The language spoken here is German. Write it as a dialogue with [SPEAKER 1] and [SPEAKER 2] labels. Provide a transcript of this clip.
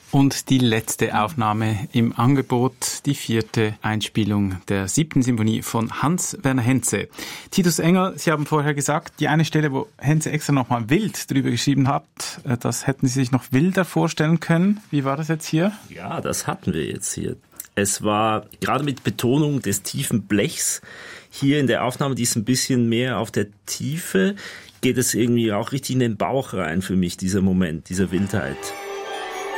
[SPEAKER 1] Und die letzte Aufnahme im Angebot, die 4. Einspielung der 7. Symphonie von Hans-Werner Henze. Titus Engel, Sie haben vorher gesagt, die eine Stelle, wo Henze extra nochmal wild drüber geschrieben hat, das hätten Sie sich noch wilder vorstellen können. Wie war das jetzt hier?
[SPEAKER 2] Ja, das hatten wir jetzt hier. Es war gerade mit Betonung des tiefen Blechs hier in der Aufnahme, die ist ein bisschen mehr auf der Tiefe, geht es irgendwie auch richtig in den Bauch rein für mich, dieser Moment, dieser Wildheit.